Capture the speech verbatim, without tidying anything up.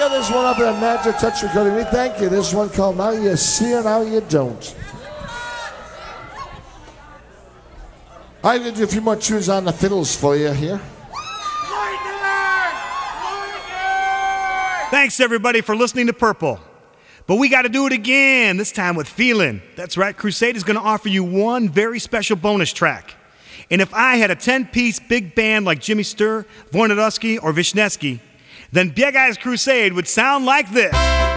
got this one up at Magic Touch Recording. We thank you. This one called Now You See or Now You Don't. I'm going to do a few more tunes on the fiddles for you here. Thanks, everybody, for listening to Purple. But we got to do it again, this time with feeling. That's right, Crusade is going to offer you one very special bonus track. And if I had a ten-piece big band like Jimmy Sturr, Voinodowski, or Wisniewski, then Big Eyes Crusade would sound like this.